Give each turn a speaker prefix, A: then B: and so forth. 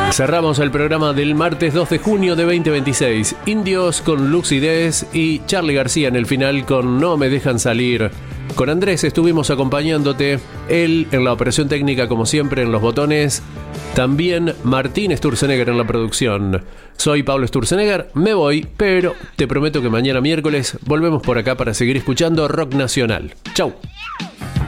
A: Cerramos el programa del martes 2 de junio de 2026. Indios con Lucidez y Charly García en el final con No me dejan salir. Con Andrés estuvimos acompañándote, él en la operación técnica como siempre en los botones, también Martín Sturzenegger en la producción. Soy Pablo Sturzenegger, me voy, pero te prometo que mañana miércoles volvemos por acá para seguir escuchando rock nacional. Chau.